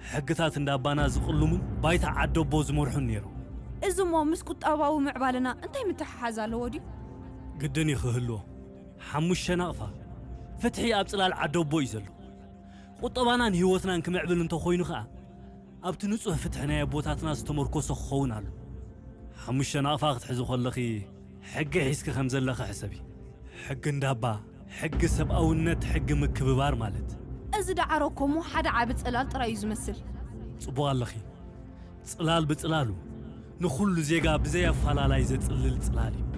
حقتات እንዳባና ዝቕሉምን ባይታ ዓደቦ ዝመርሑን ነይሩ እዝሞ ምስ ቁጣባዊ ምዕባለና እንታይ ምትሓሓዝ ኣለዎ ድዩ ግድን ይኽህልዎ ሓሙሽተ ናቕፋ ፍትሒ ኣብ ጽላል ዓደቦ እዩ ዘሎ ቁጠባናን ህይወትናን ክምዕብል እንተ ኮይኑ ኸዓ ኣብቲ ንጹህ ፍትሕናይ ኣቦታትና ዝተመርኮሶ ክኸውን ኣሎ ሓሙሽተ ናቕፋ ክትሕዙ ከለኺ ሕጊ ሒዝኪ ከም ዘለኻ ሕሰቢ ሕጊ እንዳባ ሕጊ ሰብኣውነት ሕጊ ምክብባር ማለት እዚ ዳዓረኮሞ ሓደ ዓብ ጽላል ጥራይ ዝመስል ጽቡቕ ኣለኺ ጽላል ብጽላሉ ንኹሉ ዜጋ ብዘይ ኣፈላላይ ዘጽልል ጽላል እዩ